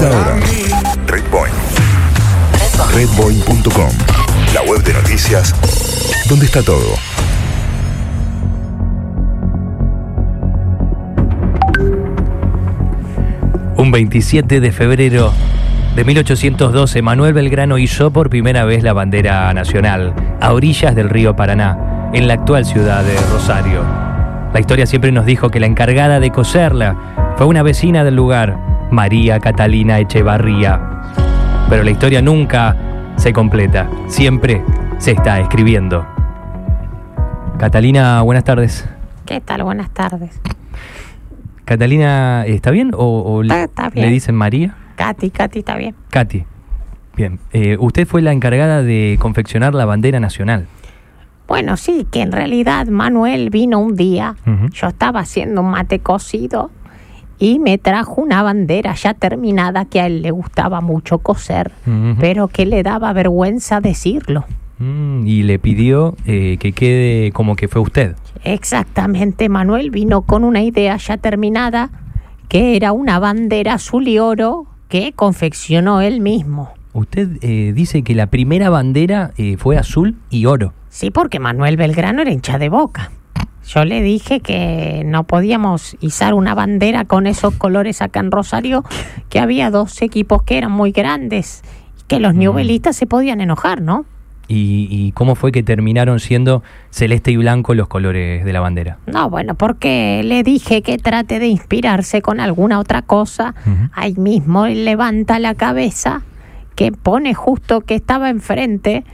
Hasta ahora. Redpoint. Redpoint.com. La web de noticias donde está todo. Un 27 de febrero de 1812, Manuel Belgrano izó por primera vez la bandera nacional a orillas del río Paraná, en la actual ciudad de Rosario. La historia siempre nos dijo que la encargada de coserla fue una vecina del lugar, María Catalina Echevarría. Pero la historia nunca se completa, siempre se está escribiendo. Catalina, buenas tardes. ¿Qué tal? Buenas tardes. Catalina, ¿está bien? ¿O Está bien. le dicen María? Katy, está bien. Katy, bien. Usted fue la encargada de confeccionar la bandera nacional. Bueno, sí, que en realidad Manuel vino un día, Uh-huh. yo estaba haciendo un mate cocido y me trajo una bandera ya terminada que a él le gustaba mucho coser, Uh-huh. pero que le daba vergüenza decirlo. Y le pidió que quede como que fue usted. Exactamente, Manuel vino con una idea ya terminada, que era una bandera azul y oro que confeccionó él mismo. Usted dice que la primera bandera fue azul y oro. Sí, porque Manuel Belgrano era hincha de Boca. Yo le dije que no podíamos izar una bandera con esos colores acá en Rosario, que había dos equipos que eran muy grandes y que los newellistas se podían enojar, ¿no? ¿Y cómo fue que terminaron siendo celeste y blanco los colores de la bandera? No, bueno, porque le dije que trate de inspirarse con alguna otra cosa. Uh-huh. Ahí mismo él levanta la cabeza, que pone justo que estaba enfrente,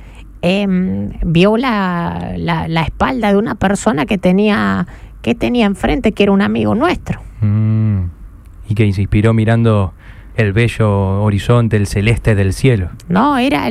vio la espalda de una persona que tenía enfrente, que era un amigo nuestro. ¿Y que se inspiró mirando el bello horizonte, el celeste del cielo? No, era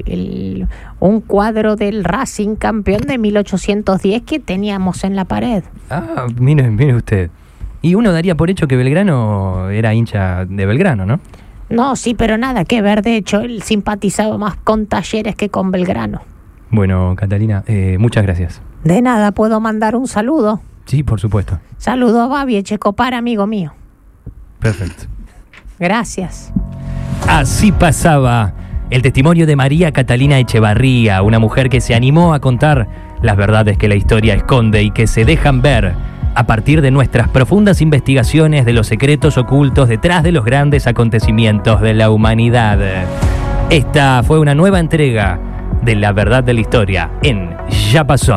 un cuadro del Racing campeón de 1810 que teníamos en la pared. Ah, mire usted. Y uno daría por hecho que Belgrano era hincha de Belgrano, ¿no? No, sí, pero nada que ver. De hecho, él simpatizaba más con Talleres que con Belgrano. Bueno, Catalina, muchas gracias. De nada, ¿puedo mandar un saludo? Sí, por supuesto. Saludo a Babi Echecopar, amigo mío. Perfecto. Gracias. Así pasaba el testimonio de María Catalina Echevarría, una mujer que se animó a contar las verdades que la historia esconde y que se dejan ver a partir de nuestras profundas investigaciones de los secretos ocultos detrás de los grandes acontecimientos de la humanidad. Esta fue una nueva entrega de La Verdad de la Historia en Ya Pasó.